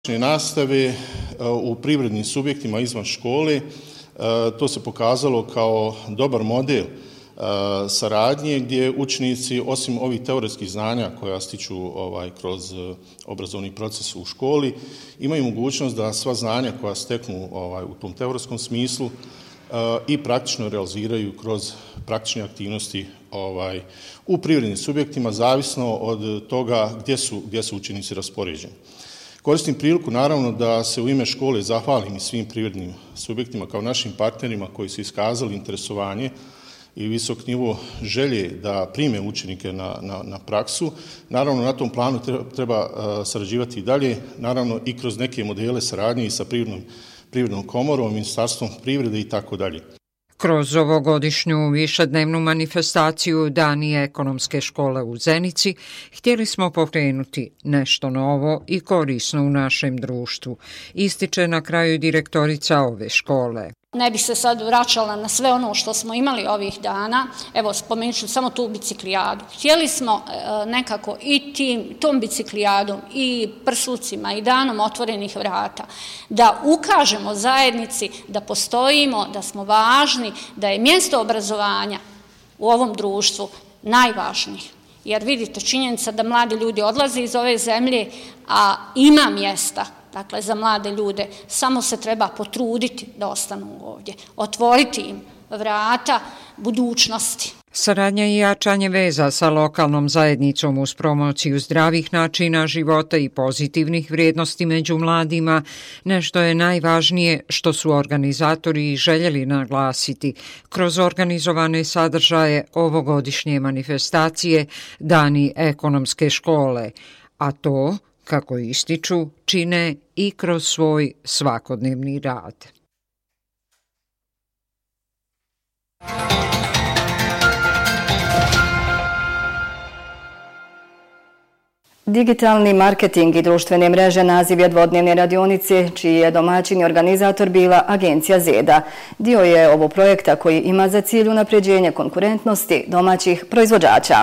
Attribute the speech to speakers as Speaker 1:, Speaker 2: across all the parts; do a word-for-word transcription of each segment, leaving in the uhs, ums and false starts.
Speaker 1: nastave u privrednim subjektima izvan škole. To se pokazalo kao dobar model saradnje gdje učenici osim ovih teoretskih znanja koja stiču ovaj, kroz obrazovni proces u školi imaju mogućnost da sva znanja koja steknu ovaj, u tom teoretskom smislu i praktično realiziraju kroz praktične aktivnosti ovaj, u privrednim subjektima zavisno od toga gdje su, gdje su učenici raspoređeni. Koristim priliku naravno da se u ime škole zahvalim i svim privrednim subjektima kao našim partnerima koji su iskazali interesovanje i visok nivo želje da prime učenike na, na, na praksu. Naravno, na tom planu treba, treba uh, sarađivati i dalje, naravno i kroz neke modele saradnje i sa privrednom, privrednom komorom, Ministarstvom privrede i tako dalje.
Speaker 2: Kroz ovogodišnju višednevnu manifestaciju Dani ekonomske škole u Zenici htjeli smo pokrenuti nešto novo i korisno u našem društvu, ističe na kraju direktorica ove škole.
Speaker 3: Ne bih se sad vraćala na sve ono što smo imali ovih dana, evo spomenut ću samo tu biciklijadu. Htjeli smo e, nekako i tim, tom biciklijadom i prslucima i danom otvorenih vrata da ukažemo zajednici da postojimo, da smo važni, da je mjesto obrazovanja u ovom društvu najvažnije. Jer vidite, činjenica da mladi ljudi odlaze iz ove zemlje, a ima mjesta. Dakle, za mlade ljude samo se treba potruditi da ostanu ovdje, otvoriti im vrata budućnosti.
Speaker 2: Saradnja i jačanje veza sa lokalnom zajednicom uz promociju zdravih načina života i pozitivnih vrijednosti među mladima nešto je najvažnije što su organizatori željeli naglasiti kroz organizovane sadržaje ovogodišnje manifestacije Dani ekonomske škole, a to, kako ističu, čine i kroz svoj svakodnevni rad.
Speaker 4: Digitalni marketing i društvene mreže naziv je dvodnevne radionice, čiji je domaćin i organizator bila agencija Zeda. Dio je ovog projekta koji ima za cilj unapređenje konkurentnosti domaćih proizvođača.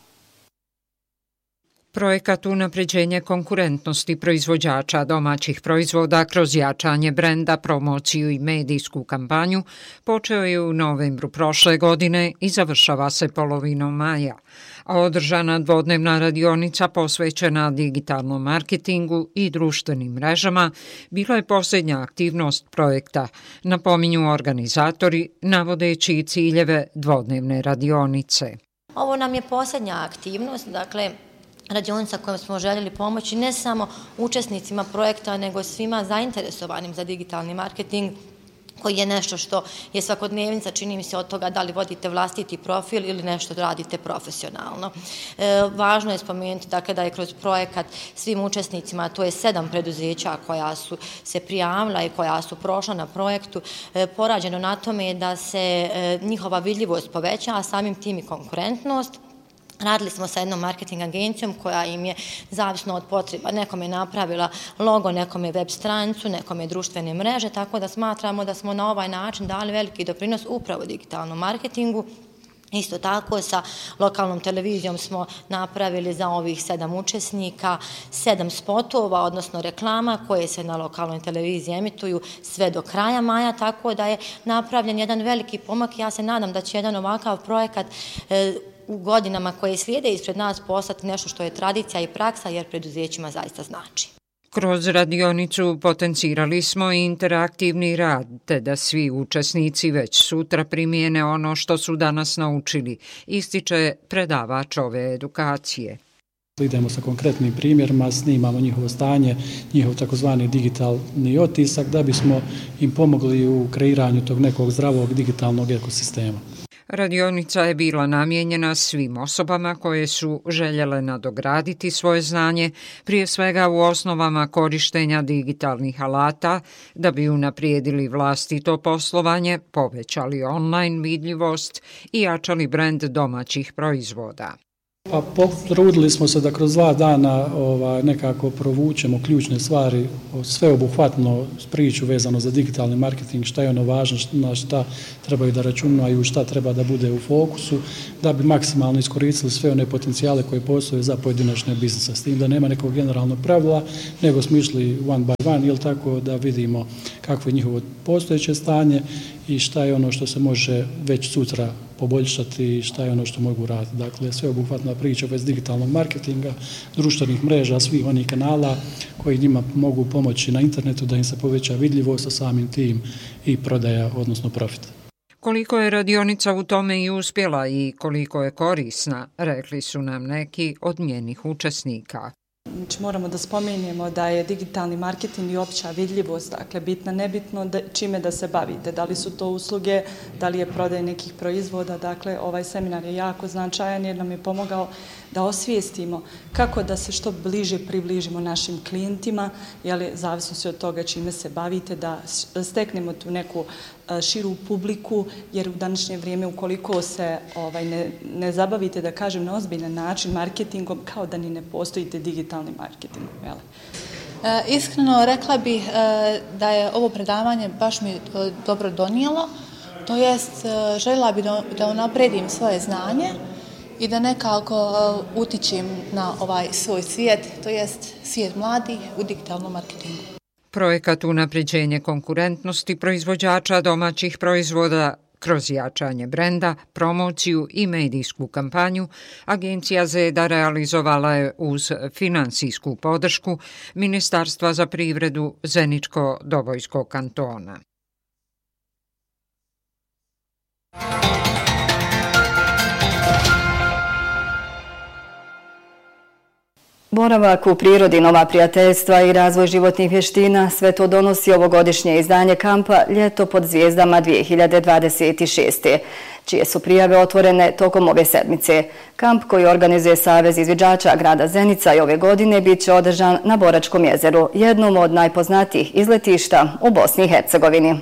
Speaker 2: Projekat unapređenje konkurentnosti proizvođača domaćih proizvoda kroz jačanje brenda, promociju i medijsku kampanju počeo je u novembru prošle godine i završava se polovinom maja. A održana dvodnevna radionica posvećena digitalnom marketingu i društvenim mrežama bila je posljednja aktivnost projekta, napominju organizatori navodeći ciljeve dvodnevne radionice.
Speaker 5: Ovo nam je posljednja aktivnost, dakle radionica kojom smo željeli pomoći ne samo učesnicima projekta, nego svima zainteresovanim za digitalni marketing, koji je nešto što je svakodnevnica, čini mi se, od toga da li vodite vlastiti profil ili nešto radite profesionalno. E, važno je spomenuti dakle, da je kroz projekat svim učesnicima, to je sedam preduzeća koja su se prijavila i koja su prošla na projektu, e, porađeno na tome da se e, njihova vidljivost poveća, a samim tim i konkurentnost. Radili smo sa jednom marketing agencijom koja im je, zavisno od potreba, nekom je napravila logo, nekom je web stranicu, nekom je društvene mreže, tako da smatramo da smo na ovaj način dali veliki doprinos upravo digitalnom marketingu. Isto tako sa lokalnom televizijom smo napravili za ovih sedam učesnika sedam spotova, odnosno reklama koje se na lokalnoj televiziji emituju sve do kraja maja, tako da je napravljen jedan veliki pomak. Ja se nadam da će jedan ovakav projekat e, u godinama koje slijede ispred nas postati nešto što je tradicija i praksa, jer preduzećima zaista znači.
Speaker 2: Kroz radionicu potencirali smo i interaktivni rad, te da svi učesnici već sutra primijene ono što su danas naučili, ističe predavač ove edukacije.
Speaker 6: Idemo sa konkretnim primjerima, snimamo njihovo stanje, njihov takozvani digitalni otisak, da bismo im pomogli u kreiranju tog nekog zdravog digitalnog ekosistema.
Speaker 2: Radionica je bila namijenjena svim osobama koje su željele nadograditi svoje znanje, prije svega u osnovama korištenja digitalnih alata, da bi unaprijedili vlastito poslovanje, povećali online vidljivost i jačali brend domaćih proizvoda.
Speaker 6: Pa potrudili smo se da kroz dva dana ovaj, nekako provučemo ključne stvari, sveobuhvatno priču vezano za digitalni marketing, šta je ono važno, na šta trebaju da računaju, šta treba da bude u fokusu, da bi maksimalno iskoristili sve one potencijale koje postoje za pojedinačne biznise. S tim da nema nekog generalnog pravila, nego smo išli one by one, ili tako da vidimo kakvo je njihovo postojeće stanje i šta je ono što se može već sutra poboljšati i šta je ono što mogu raditi. Dakle, sveobuhvatna priča bez digitalnog marketinga, društvenih mreža, svih onih kanala koji njima mogu pomoći na internetu da im se poveća vidljivost, sa samim tim i prodaja, odnosno profit.
Speaker 2: Koliko je radionica u tome i uspjela i koliko je korisna, rekli su nam neki od njenih učesnika.
Speaker 7: Znači, moramo da spomenemo da je digitalni marketing i opća vidljivost, dakle, bitna, nebitno da, čime da se bavite. Da li su to usluge, da li je prodaj nekih proizvoda. Dakle, ovaj seminar je jako značajan jer nam je pomogao da osvijestimo kako da se što bliže približimo našim klijentima, jer zavisno se od toga čime se bavite, da steknemo tu neku širu publiku, jer u današnje vrijeme ukoliko se ovaj, ne, ne zabavite, da kažem, na ozbiljan način marketingom, kao da ni ne postojite digitalni marketing. Jel?
Speaker 8: E, iskreno rekla bih e, da je ovo predavanje baš mi e, dobro donijelo, to jest e, željela bih da, da unapredim svoje znanje i da nekako e, utičem na ovaj svoj svijet, to jest svijet mladih u digitalnom marketingu.
Speaker 2: Projekat unapređenje konkurentnosti proizvođača domaćih proizvoda kroz jačanje brenda, promociju i medijsku kampanju Agencija Zeda realizovala je uz finansijsku podršku Ministarstva za privredu Zeničko-Dobojskog kantona.
Speaker 4: Boravak u prirodi, nova prijateljstva i razvoj životnih vještina, sve to donosi ovogodišnje izdanje kampa Ljeto pod zvijezdama dvije hiljade dvadeset šeste. čije su prijave otvorene tokom ove sedmice. Kamp koji organizuje Savez izviđača grada Zenica i ove godine bit će održan na Boračkom jezeru, jednom od najpoznatijih izletišta u Bosni i Hercegovini.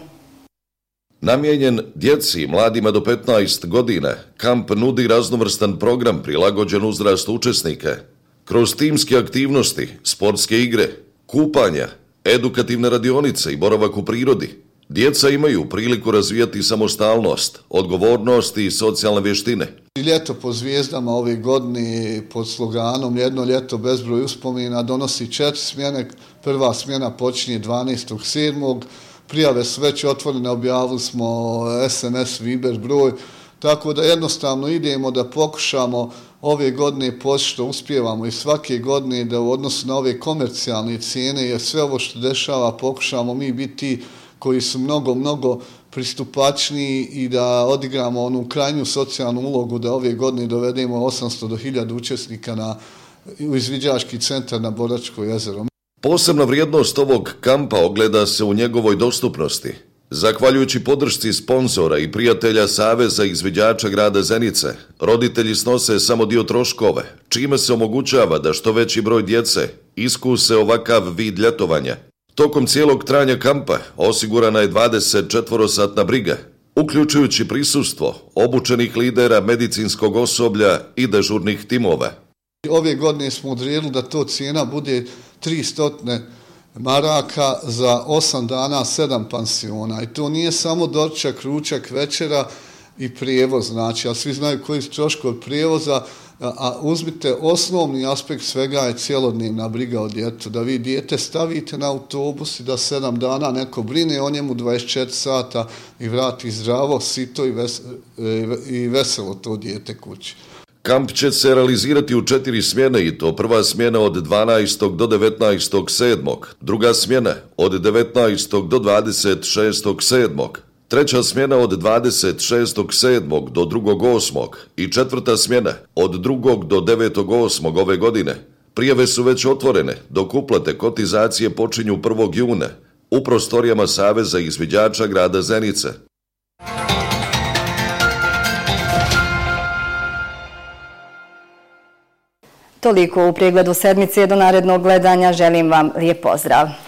Speaker 9: Namijenjen djeci i mladima do petnaest godina, kamp nudi raznovrstan program prilagođen uzrastu učesnika. Kroz timske aktivnosti, sportske igre, kupanja, edukativne radionice i boravak u prirodi, djeca imaju priliku razvijati samostalnost, odgovornost i socijalne vještine.
Speaker 10: Ljeto po zvijezdama ove godine pod sloganom Jedno ljeto bezbroj uspomena donosi četiri smjene. Prva smjena počinje dvanaestog sedmog Prijave su već otvorene, objavili smo es em es Viber broj, tako da jednostavno idemo da pokušamo ove godine poći što uspijevamo i svake godine da u odnosu na ove komercijalne cijene, jer sve ovo što dešava pokušamo mi biti koji su mnogo, mnogo pristupačniji i da odigramo onu krajnju socijalnu ulogu da ove godine dovedemo osamsto do hiljadu učesnika na, u izviđački centar na Boračko jezero.
Speaker 9: Posebna vrijednost ovog kampa ogleda se u njegovoj dostupnosti. Zahvaljujući podršci sponzora i prijatelja Saveza izviđača grada Zenice, roditelji snose samo dio troškova, čime se omogućava da što veći broj djece iskuse ovakav vid ljetovanja. Tokom cijelog trajanja kampa osigurana je dvadesetčetvorosatna briga, uključujući prisustvo obučenih lidera, medicinskog osoblja i dežurnih timova.
Speaker 10: Ove godine smo odredili da to cijena bude tristo maraka za osam dana, sedam pansiona. I to nije samo doručak, ručak, večera i prijevoz, znači, a svi znaju koji su troškovi prijevoza, a uzmite osnovni aspekt svega je cjelodnevna briga o djetetu, da vi dijete stavite na autobus i da sedam dana neko brine o njemu dvadeset četiri sata i vrati zdravo, sito i, ves, i veselo to dijete kući.
Speaker 9: Kamp će se realizirati u četiri smjene i to prva smjena od dvanaestog do devetnaestog sedmog, druga smjena od devetnaestog do dvadeset šestog sedmog, treća smjena od dvadeset šestog sedmog do drugog osmog i četvrta smjena od drugog do devetog osmog ove godine. Prijave su već otvorene, dok uplate kotizacije počinju prvog juna u prostorijama Saveza izviđača grada Zenice.
Speaker 4: Toliko u pregledu sedmice, do narednog gledanja, želim vam lijep pozdrav.